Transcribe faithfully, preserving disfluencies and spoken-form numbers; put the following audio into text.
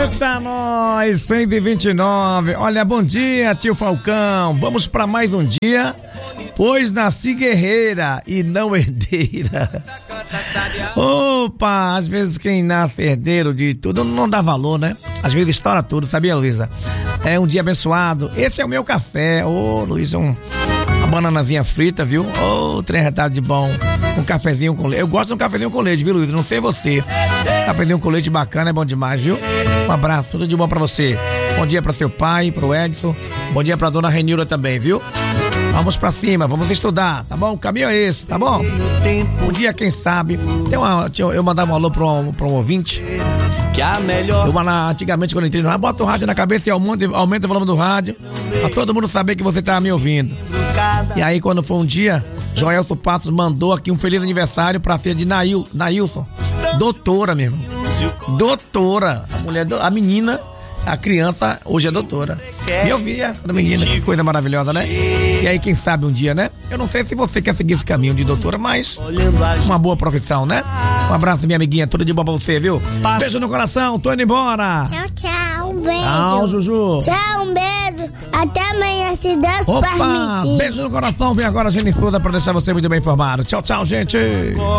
Eita, nós, cento e vinte e nove. Olha, bom dia, tio Falcão. Vamos pra mais um dia, pois nasci guerreira e não herdeira. Opa, às vezes quem nasce herdeiro de tudo não dá valor, né? Às vezes estoura tudo, sabia, Luísa? É um dia abençoado. Esse é o meu café. Ô, Luísa, um, uma bananazinha frita, viu? Ô, trem retado de bom. Um cafezinho com leite. Eu gosto de um cafezinho com leite, viu, Luísa? Não sei você. Cafezinho com leite bacana, é bom demais, viu? Um abraço, tudo de bom pra você. Bom dia pra seu pai, pro Edson. Bom dia pra dona Renilda também, viu? Vamos pra cima, vamos estudar, tá bom? O caminho é esse, tá bom? Um dia, quem sabe. Tem uma, eu mandava um alô pra um, pra um ouvinte. Eu, antigamente, quando eu entrei no rádio, bota o rádio na cabeça e aumenta, aumenta o volume do rádio, pra todo mundo saber que você tá me ouvindo. E aí, quando foi um dia, Joelson Passos mandou aqui um feliz aniversário pra filha de Nail, Nailson. Doutora mesmo. Doutora. A mulher, a menina, a criança, hoje é doutora. E eu vi a menina, que coisa maravilhosa, né? E aí, quem sabe um dia, né? Eu não sei se você quer seguir esse caminho de doutora, mas uma boa profissão, né? Um abraço, minha amiguinha, tudo de bom pra você, viu? Beijo no coração, tô indo embora. Tchau, tchau, um beijo. Tchau, Juju. Tchau, um beijo. Até amanhã, se Deus Opa, permitir. beijo no coração, vem agora a Jennifer pra deixar você muito bem informado. Tchau, tchau, gente.